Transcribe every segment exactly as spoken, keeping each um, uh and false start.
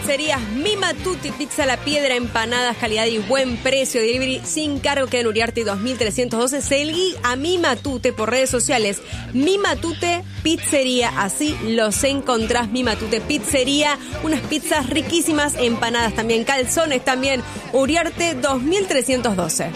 Pizzerías Mima Tutti, pizza La Piedra, empanadas, calidad y buen precio, delivery sin cargo, queda en Uriarte dos mil trescientos doce. Seguí a Mima Tutti por redes sociales, Mima Tutti Pizzería, así los encontrás. Mima Tutti Pizzería, unas pizzas riquísimas, empanadas también, calzones también, Uriarte dos mil trescientos doce.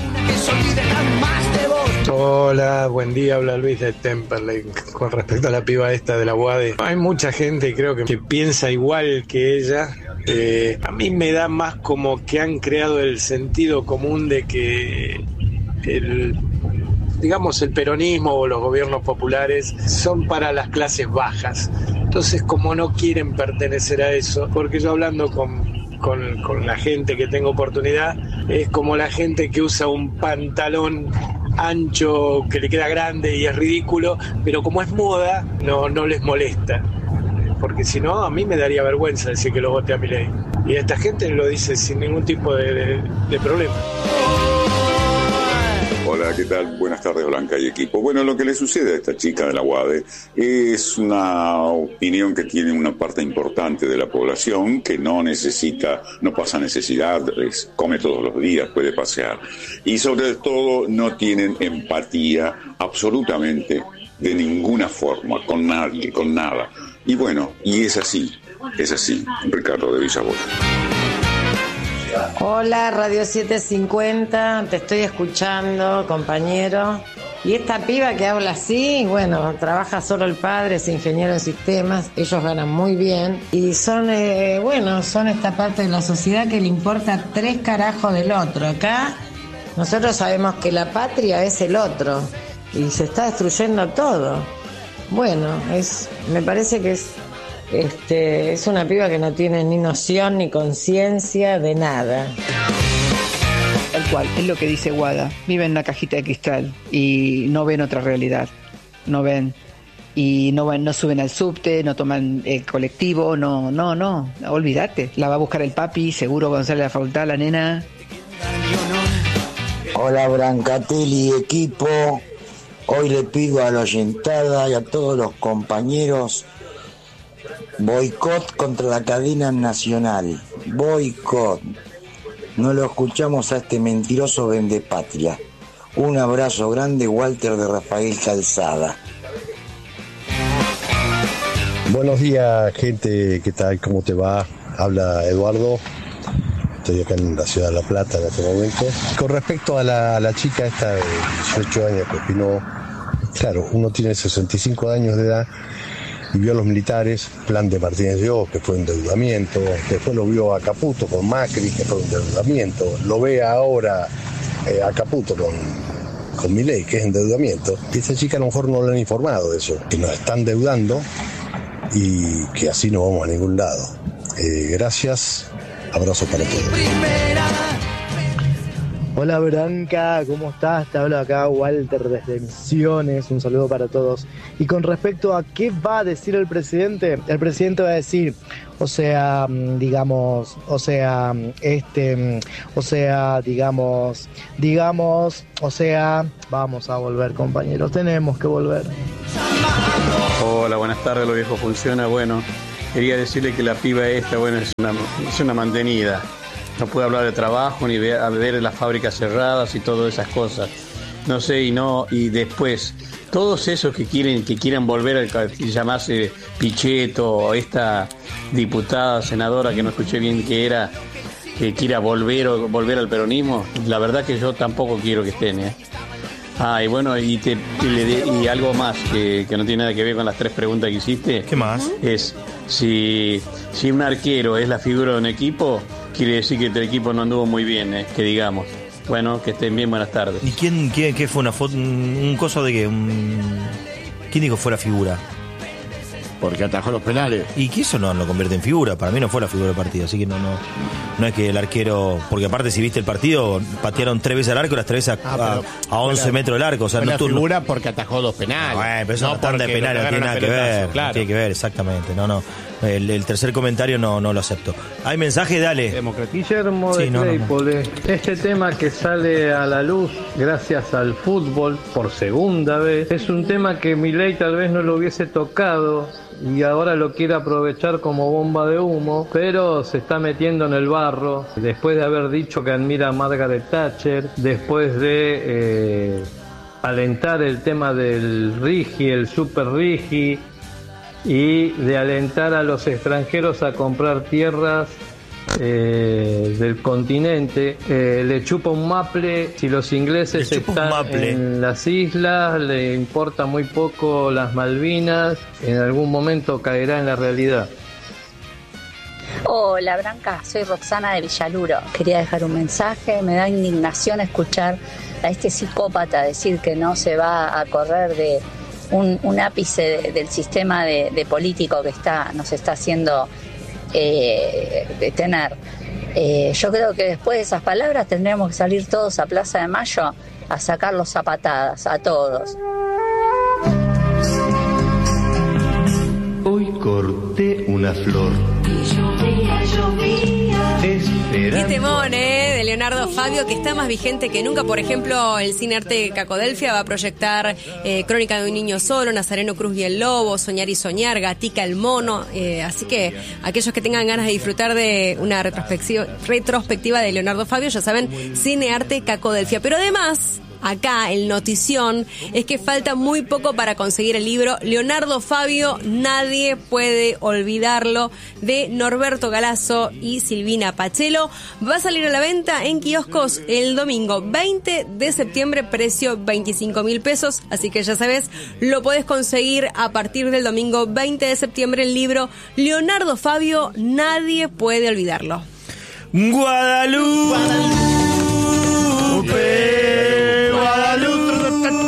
Hola, buen día, habla Luis de Temperley. Con respecto a la piba esta de la U A D, hay mucha gente, creo que, que piensa igual que ella. Eh, a mí me da más como que han creado el sentido común de que el, digamos, el peronismo o los gobiernos populares son para las clases bajas. Entonces, como no quieren pertenecer a eso, porque yo hablando con, con, con la gente que tengo oportunidad, es como la gente que usa un pantalón ancho que le queda grande y es ridículo, pero como es moda, no, no les molesta. Porque si no, a mí me daría vergüenza decir que lo vote a Milei. Y esta gente lo dice sin ningún tipo de, de, de problema. Hola, ¿qué tal? Buenas tardes, Blanca y equipo. Bueno, lo que le sucede a esta chica de la U A D es una opinión que tiene una parte importante de la población que no necesita, no pasa necesidad, es, come todos los días, puede pasear. Y sobre todo no tienen empatía absolutamente de ninguna forma, con nadie, con nada. Y bueno, y es así, es así, Ricardo de Villaboy. Hola, Radio setecientos cincuenta, te estoy escuchando, compañero. Y esta piba que habla así, bueno, trabaja solo el padre, es ingeniero en sistemas, ellos ganan muy bien. Y son, eh, bueno, son esta parte de la sociedad que le importa tres carajos del otro. Acá nosotros sabemos que la patria es el otro y se está destruyendo todo. Bueno, es, me parece que es, este, es una piba que no tiene ni noción ni conciencia de nada. Tal cual, es lo que dice Guada. Viven en una cajita de cristal y no ven otra realidad. No ven. Y no van, no suben al subte, no toman el colectivo, no, no, no. Olvídate. La va a buscar el papi, seguro cuando sale a la facultad la nena. Hola, Brancatelli, equipo. Hoy le pido a la oyentada y a todos los compañeros boicot contra la cadena nacional. Boicot. No lo escuchamos a este mentiroso vendepatria. Un abrazo grande, Walter de Rafael Calzada. Buenos días, gente. ¿Qué tal? ¿Cómo te va? Habla Eduardo. Estoy acá en la ciudad de La Plata en este momento. Con respecto a la, a la chica esta de dieciocho años que opinó, claro, uno tiene sesenta y cinco años de edad y vio a los militares, plan de Martínez de Oz, que fue endeudamiento, después lo vio a Caputo con Macri, que fue endeudamiento, lo ve ahora eh, a Caputo con, con Milei, que es endeudamiento, y esta chica a lo mejor no le han informado de eso, que nos están endeudando y que así no vamos a ningún lado. Eh, gracias, abrazo para todos. Hola Branca, ¿cómo estás? Te hablo acá Walter desde Misiones, un saludo para todos. Y con respecto a qué va a decir el presidente, el presidente va a decir, o sea, digamos, o sea, este, o sea, digamos, digamos, o sea, vamos a volver, compañeros, tenemos que volver. Hola, buenas tardes, lo viejo funciona. Bueno, quería decirle que la piba esta, bueno, es una, es una mantenida. No puede hablar de trabajo ni ver, ver las fábricas cerradas y todas esas cosas. No sé, y no, y después, todos esos que quieren, que quieran volver a llamarse Pichetto, o esta diputada, senadora que no escuché bien que era, que quiera volver o volver al peronismo, la verdad que yo tampoco quiero que estén, ¿eh? Ah, y bueno, y, te, y, le, y algo más que, que no tiene nada que ver con las tres preguntas que hiciste. ¿Qué más? Es si, si un arquero es la figura de un equipo, quiere decir que el equipo no anduvo muy bien, eh, que digamos. Bueno, que estén bien, buenas tardes. ¿Y quién, quién qué fue una foto, un, un coso de qué? Un, ¿quién dijo fue la figura? Porque atajó los penales. Y que eso no lo convierte en figura, para mí no fue la figura del partido, así que no, no, no es que el arquero, porque aparte si viste el partido, patearon tres veces al arco, las tres veces a, Ah, a, a once metros del arco, o sea, Fue no la tú- figura porque atajó dos penales. Bueno, pero eso no, no tanda de porque penales, lo no tiene cagaron nada a que ver, pelotazo, no claro. tiene que ver, exactamente, no, no. El, el tercer comentario no, no lo acepto. ¿Hay mensaje? Dale. Guillermo de Sí, no, no, no. Claypole, este tema que sale a la luz gracias al fútbol por segunda vez, es un tema que Milei tal vez no lo hubiese tocado y ahora lo quiere aprovechar como bomba de humo, pero se está metiendo en el barro después de haber dicho que admira a Margaret Thatcher, después de eh, alentar el tema del Rigi, el Super Rigi, y de alentar a los extranjeros a comprar tierras eh, del continente. Eh, le chupa un maple si los ingleses Le chupa un están maple. en las islas, le importa muy poco las Malvinas, en algún momento caerá en la realidad. Hola Branca, soy Roxana de Villaluro. Quería dejar un mensaje, me da indignación escuchar a este psicópata decir que no se va a correr de un, un ápice de- del sistema de, de político que está nos está haciendo eh, de tener. Eh, yo creo que después de esas palabras tendríamos que salir todos a Plaza de Mayo a sacarlos a patadas, a todos. Hoy corté una flor. Qué temón, ¿eh? De Leonardo Fabio, que está más vigente que nunca. Por ejemplo, el Cine Arte Cacodelfia va a proyectar eh, Crónica de un niño solo, Nazareno Cruz y el lobo, Soñar y soñar, Gatica el mono. Eh, así que aquellos que tengan ganas de disfrutar de una retrospectiva, retrospectiva de Leonardo Fabio, ya saben, Cine Arte Cacodelfia. Pero además, acá el notición es que falta muy poco para conseguir el libro Leonardo Fabio, nadie puede olvidarlo, de Norberto Galazo y Silvina Pachelo. Va a salir a la venta en kioscos el domingo veinte de septiembre, precio veinticinco mil pesos, así que ya sabes, lo podés conseguir a partir del domingo veinte de septiembre, el libro Leonardo Fabio, nadie puede olvidarlo. Guadalupe, Guadalupe,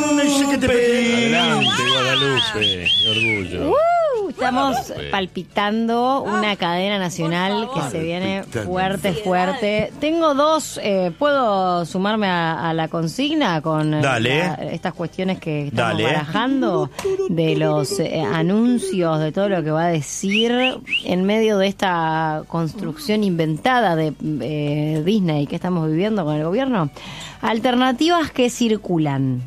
Adelante, Guadalupe, qué orgullo. Uh, estamos palpitando una cadena nacional que se viene fuerte, fuerte. Tengo dos, eh, ¿puedo sumarme a, a la consigna con eh, Dale. la- estas cuestiones que estamos Dale. barajando de los eh, anuncios, de todo lo que va a decir en medio de esta construcción inventada de eh, Disney que estamos viviendo con el gobierno? Alternativas que circulan.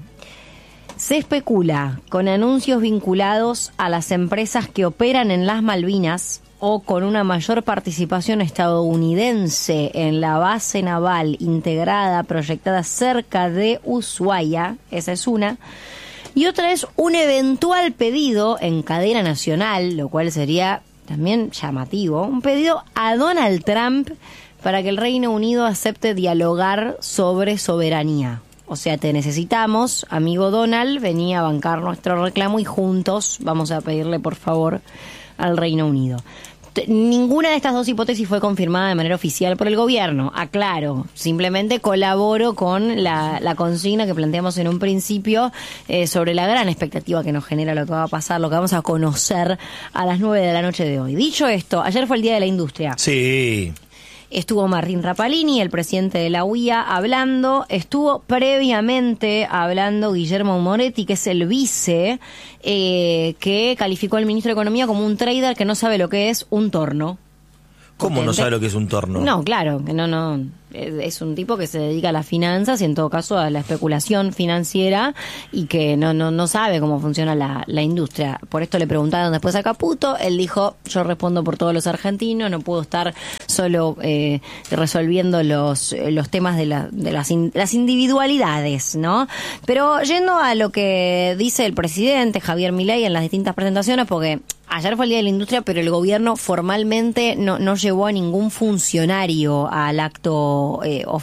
Se especula con anuncios vinculados a las empresas que operan en las Malvinas o con una mayor participación estadounidense en la base naval integrada proyectada cerca de Ushuaia, esa es una, y otra es un eventual pedido en cadena nacional, lo cual sería también llamativo, un pedido a Donald Trump para que el Reino Unido acepte dialogar sobre soberanía. O sea, te necesitamos, amigo Donald, vení a bancar nuestro reclamo y juntos vamos a pedirle, por favor, al Reino Unido. T- Ninguna de estas dos hipótesis fue confirmada de manera oficial por el gobierno, aclaro. Simplemente colaboro con la, la consigna que planteamos en un principio eh, sobre la gran expectativa que nos genera lo que va a pasar, lo que vamos a conocer a las nueve de la noche de hoy. Dicho esto, ayer fue el Día de la Industria. Sí. Estuvo Martín Rapalini, el presidente de la U I A, hablando. Estuvo previamente hablando Guillermo Moretti, que es el vice, eh, que calificó al ministro de Economía como un trader que no sabe lo que es un torno. ¿Cómo no Potente. sabe lo que es un torno? No, claro, que no, no. Es es un tipo que se dedica a las finanzas y en todo caso a la especulación financiera y que no no no sabe cómo funciona la, la industria. Por esto le preguntaron después a Caputo, él dijo, yo respondo por todos los argentinos, no puedo estar solo eh, resolviendo los los temas de, la, de las, in- las individualidades, ¿no? Pero yendo a lo que dice el presidente Javier Milei en las distintas presentaciones, porque ayer fue el Día de la Industria, pero el gobierno formalmente no, no llevó a ningún funcionario al acto eh, oficial